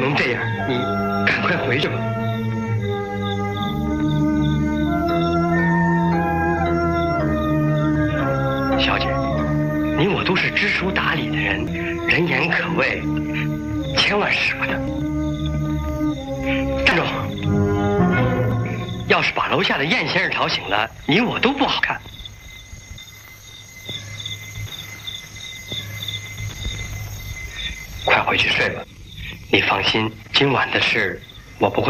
能这样，你赶快回去吧。小姐，你我都是知书达理的人，人言可畏，千万使不得。站住！要是把楼下的燕先生吵醒了，你我都不好看。快回去睡吧。你放心，今晚的事我不会。